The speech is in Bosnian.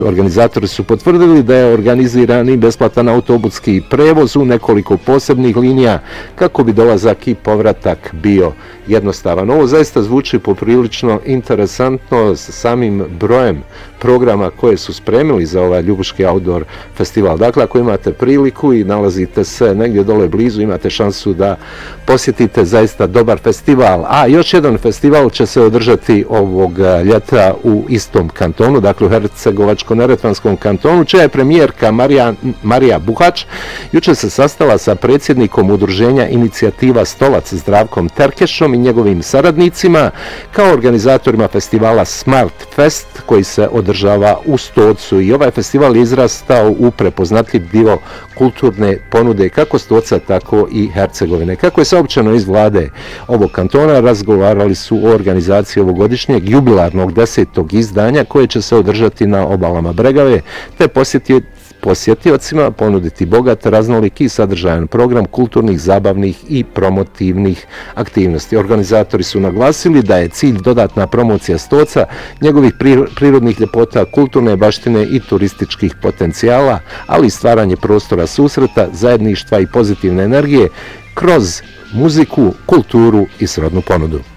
Organizatori su potvrdili da je organiziran i besplatan autobuski prevoz u nekoliko posebnih linija kako bi dolazak i povratak bio jednostavan. Ovo zaista zvuči poprilično interesantno sa samim brojem programa koje su spremili za ovaj Ljubuški outdoor festival. Dakle, ako imate priliku i nalazite se negdje dole blizu, imate šansu da posjetite zaista dobar festival. A još jedan festival će se održati ovog ljeta u istom kantonu, dakle u Hercegovačko-neretvanskom kantonu, čija je premijerka Marija Buhač jučer se sastala sa predsjednikom udruženja Inicijativa Stolac Zdravkom Terkešom i njegovim saradnicima kao organizatorima festivala Smart Fest koji se održava u Stocu. I ovaj festival je izrastao u prepoznatljiv dio kulturne ponude kako Stoca, tako i Hercegovine. Kako je saopćeno iz vlade ovog kantona, razgovarali su o organizaciji ovogodišnjeg jubilarnog 10. izdanja koje će se održati na obalama Bregave, te posjetiocima ponuditi bogat, raznolik i sadržajan program kulturnih, zabavnih i promotivnih aktivnosti. Organizatori su naglasili da je cilj dodatna promocija Stoca, njegovih prirodnih ljepota, kulturne baštine i turističkih potencijala, ali i stvaranje prostora susreta, zajedništva i pozitivne energije kroz muziku, kulturu i srodnu ponudu.